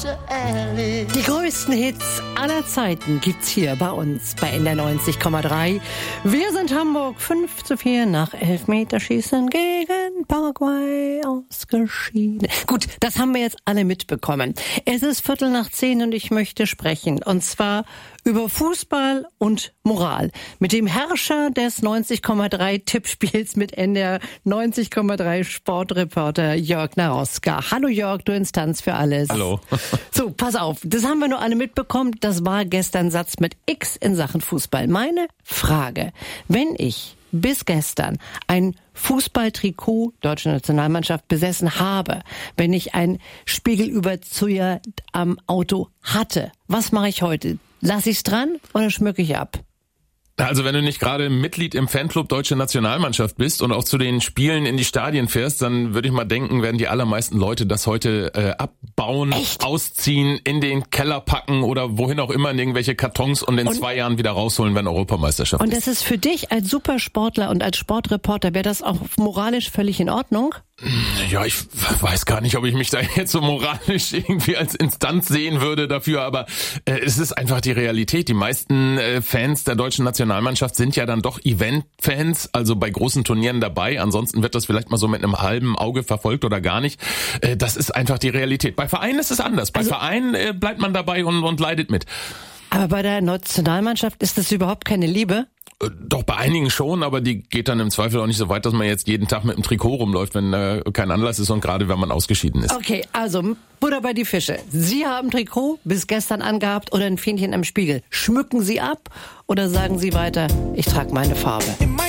Die größten Hits aller Zeiten gibt's hier bei uns bei NDR 90,3. Wir sind Hamburg 5:4 nach Elfmeterschießen gegen Paraguay ausgeschieden. Gut, das haben wir jetzt alle mitbekommen. Es ist 9:15 und ich möchte sprechen. Und zwar über Fußball und Moral. Mit dem Herrscher des 90,3 Tippspiels mit NDR 90,3 Sportreporter Jörg Naroska. Hallo Jörg, du Instanz für alles. Hallo. So, pass auf, das haben wir nur alle mitbekommen. Das war gestern Satz mit X in Sachen Fußball. Meine Frage, wenn ich bis gestern ein Fußballtrikot deutscher Nationalmannschaft besessen habe, wenn ich ein Spiegelüberzieher am Auto hatte, was mache ich heute? Lass ich's dran oder schmücke ich ab? Also wenn du nicht gerade Mitglied im Fanclub Deutsche Nationalmannschaft bist und auch zu den Spielen in die Stadien fährst, dann würde ich mal denken, werden die allermeisten Leute das heute abbauen, ausziehen, in den Keller packen oder wohin auch immer in irgendwelche Kartons und in 2 Jahren wieder rausholen, wenn Europameisterschaft ist. Und das ist für dich als Supersportler und als Sportreporter, wäre das auch moralisch völlig in Ordnung? Ja, ich weiß gar nicht, ob ich mich da jetzt so moralisch irgendwie als Instanz sehen würde dafür, aber es ist einfach die Realität. Die meisten Fans der deutschen Nationalmannschaft sind ja dann doch Event-Fans, also bei großen Turnieren dabei. Ansonsten wird das vielleicht mal so mit einem halben Auge verfolgt oder gar nicht. Das ist einfach die Realität. Bei Vereinen ist es anders. Bei Vereinen bleibt man dabei und leidet mit. Aber bei der Nationalmannschaft ist das überhaupt keine Liebe? Doch, bei einigen schon, aber die geht dann im Zweifel auch nicht so weit, dass man jetzt jeden Tag mit dem Trikot rumläuft, wenn kein Anlass ist und gerade wenn man ausgeschieden ist. Okay, also Butter bei die Fische. Sie haben Trikot bis gestern angehabt oder ein Fähnchen am Spiegel. Schmücken Sie ab oder sagen Sie weiter, ich trage meine Farbe?